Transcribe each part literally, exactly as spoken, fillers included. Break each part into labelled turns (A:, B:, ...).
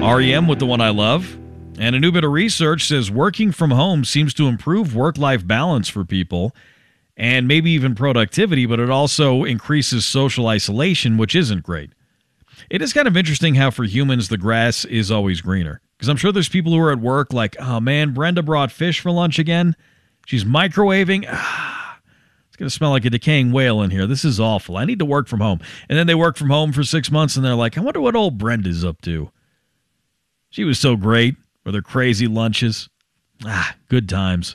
A: R E M with The One I Love. And a new bit of research says working from home seems to improve work-life balance for people and maybe even productivity, but it also increases social isolation, which isn't great. It is kind of interesting how for humans the grass is always greener. Because I'm sure there's people who are at work like, oh man, Brenda brought fish for lunch again. She's microwaving. Ah, it's going to smell like a decaying whale in here. This is awful. I need to work from home. And then they work from home for six months and they're like, I wonder what old Brenda's up to. She was so great with her crazy lunches. Ah, good times.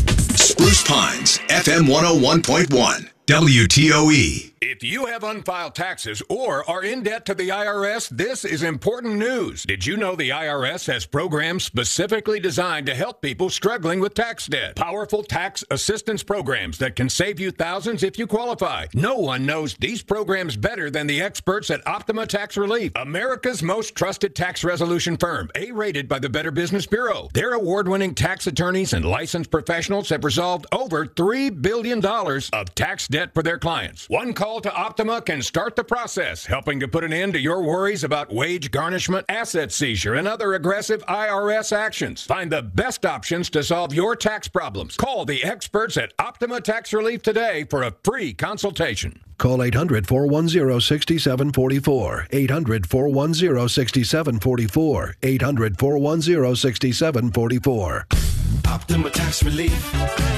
B: Spruce Pines, F M one oh one point one, W T O E.
C: If you have unfiled taxes or are in debt to the I R S, this is important news. Did you know the I R S has programs specifically designed to help people struggling with tax debt? Powerful tax assistance programs that can save you thousands if you qualify. No one knows these programs better than the experts at Optima Tax Relief, America's most trusted tax resolution firm, A-rated by the Better Business Bureau. Their award-winning tax attorneys and licensed professionals have resolved over three billion dollars of tax debt for their clients. One call to Optima can start the process, helping to put an end to your worries about wage garnishment, asset seizure, and other aggressive I R S actions. Find the best options to solve your tax problems. Call the experts at Optima Tax Relief today for a free consultation.
D: Call eight hundred, four one zero, six seven four four. eight hundred, four one zero, six seven four four. eight hundred, four one zero, six seven four four.
B: Optima Tax Relief.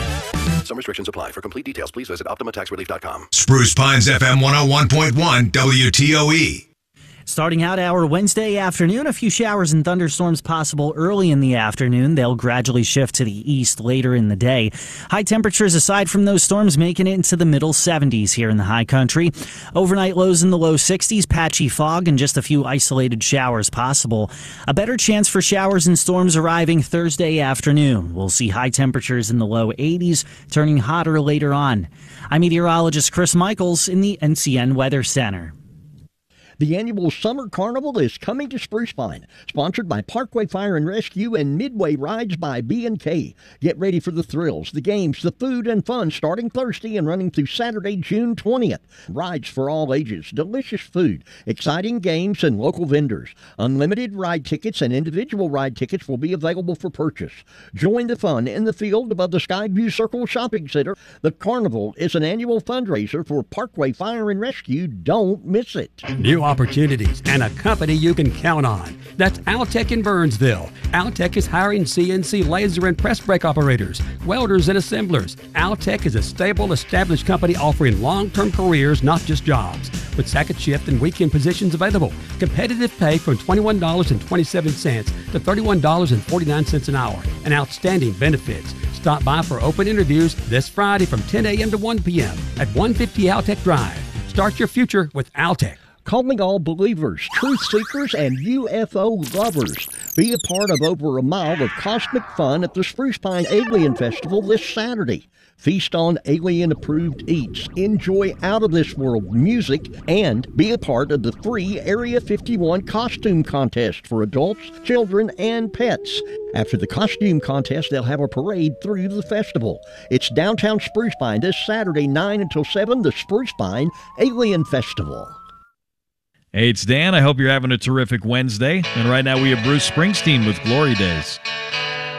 D: Some restrictions apply. For complete details, please visit optima tax relief dot com.
B: Spruce Pines F M one oh one point one, W T O E.
E: Starting out our Wednesday afternoon, a few showers and thunderstorms possible early in the afternoon. They'll gradually shift to the east later in the day. High temperatures aside from those storms making it into the middle seventies here in the high country. Overnight lows in the low sixties, patchy fog, and just a few isolated showers possible. A better chance for showers and storms arriving Thursday afternoon. We'll see high temperatures in the low eighties, turning hotter later on. I'm meteorologist Chris Michaels in the N C N Weather Center.
F: The annual Summer Carnival is coming to Spruce Pine, sponsored by Parkway Fire and Rescue and Midway Rides by B and K. Get ready for the thrills, the games, the food, and fun starting Thursday and running through Saturday, June twentieth. Rides for all ages, delicious food, exciting games, and local vendors. Unlimited ride tickets and individual ride tickets will be available for purchase. Join the fun in the field above the Skyview Circle Shopping Center. The Carnival is an annual fundraiser for Parkway Fire and Rescue. Don't miss it.
G: New opportunities and a company you can count on. That's Altec in Burnsville. Altec is hiring C N C laser and press brake operators, welders and assemblers. Altec is a stable, established company offering long-term careers, not just jobs. With second shift and weekend positions available. Competitive pay from twenty-one dollars and twenty-seven cents to thirty-one dollars and forty-nine cents an hour. And outstanding benefits. Stop by for open interviews this Friday from ten a.m. to one p.m. at one fifty Altec Drive. Start your future with Altec.
F: Calling all believers, truth seekers, and U F O lovers. Be a part of over a mile of cosmic fun at the Spruce Pine Alien Festival this Saturday. Feast on alien-approved eats, enjoy out-of-this-world music, and be a part of the free Area fifty-one costume contest for adults, children, and pets. After the costume contest, they'll have a parade through the festival. It's downtown Spruce Pine this Saturday, nine until seven, the Spruce Pine Alien Festival.
A: Hey, it's Dan. I hope you're having a terrific Wednesday. And right now we have Bruce Springsteen with Glory Days.